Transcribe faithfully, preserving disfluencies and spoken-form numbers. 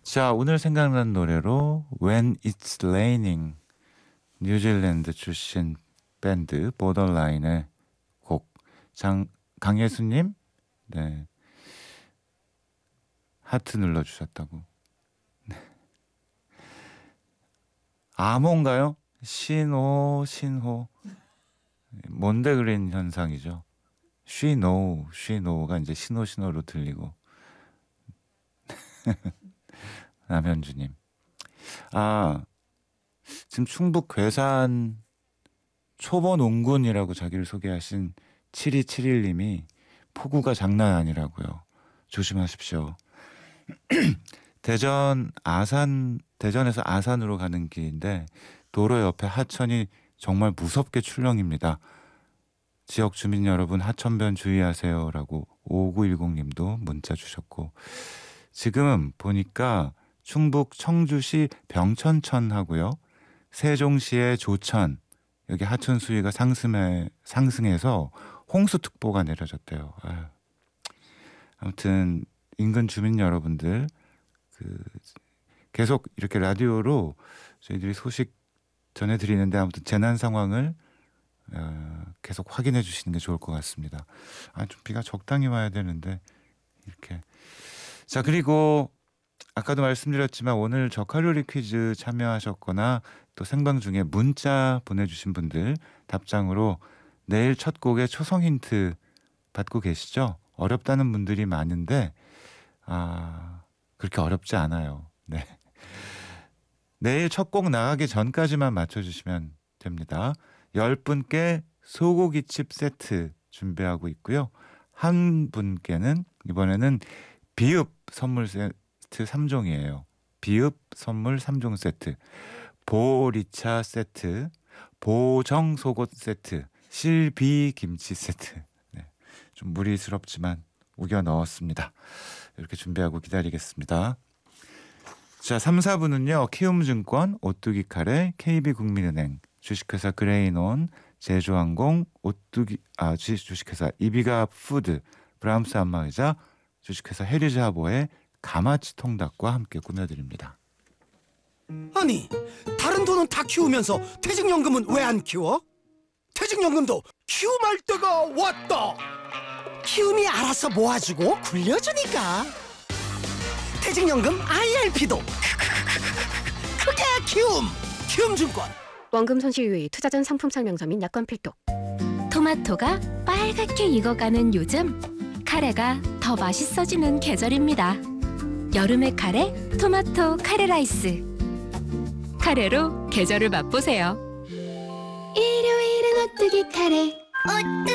자, 오늘 생각난 노래로 When It's Raining, 뉴질랜드 출신 밴드 보더라인의 곡. 장 강예수님, 네, 하트 눌러주셨다고. 네. 암호인가요? 신호, 신호. 뭔데 그린 현상이죠. She know, she know가 이제 신호 신호로 들리고. 남현주님. 아, 지금 충북 괴산 초보농군이라고 자기를 소개하신 칠이칠일님이 폭우가 장난 아니라고요. 조심하십시오. 대전 아산 대전에서 아산으로 가는 길인데 도로 옆에 하천이 정말 무섭게 출렁입니다. 지역 주민 여러분 하천변 주의하세요라고 오구일공님도 문자 주셨고, 지금 보니까 충북 청주시 병천천하고요, 세종시의 조천, 여기 하천 수위가 상승해, 상승해서 홍수특보가 내려졌대요. 아유. 아무튼 인근 주민 여러분들 그 계속 이렇게 라디오로 저희들이 소식 전해드리는데 아무튼 재난 상황을 어, 계속 확인해 주시는 게 좋을 것 같습니다. 아, 좀 비가 적당히 와야 되는데 이렇게. 자, 그리고 아까도 말씀드렸지만 오늘 저칼로리 퀴즈 참여하셨거나 또 생방 중에 문자 보내주신 분들 답장으로 내일 첫 곡의 초성 힌트 받고 계시죠? 어렵다는 분들이 많은데 아, 그렇게 어렵지 않아요. 네. 내일 첫 곡 나가기 전까지만 맞춰주시면 됩니다. 열 분께 소고기칩 세트 준비하고 있고요. 한 분께는 이번에는 비읍 선물 세트 삼 종이에요. 비읍 선물 삼 종 세트, 보리차 세트, 보정 속옷 세트, 실비 김치 세트. 네, 좀 무리스럽지만 우겨 넣었습니다. 이렇게 준비하고 기다리겠습니다. 자, 삼, 사 부는요. 키움증권, 오뚜기 카레, 케이비국민은행, 주식회사 그레이논, 제주항공, 오뚜기 아 주식회사 이비가 푸드, 브람스 안마의자, 주식회사 해리자보의 가마치 통닭과 함께 꾸며드립니다. 아니, 다른 돈은 다 키우면서 퇴직연금은 왜 안 키워? 퇴직연금도 키움할 때가 왔다. 키움이 알아서 모아주고 굴려주니까. 퇴직연금 아이알피도 크게 키움. 키움증권. 원금 손실 유의, 투자 전 상품 설명서 및 약관 필독. 토마토가 빨갛게 익어가는 요즘, 카레가 더 맛있어지는 계절입니다. 여름의 카레, 토마토 카레 라이스. 카레로 계절을 맛보세요. 일요일은 오뚜기 카레.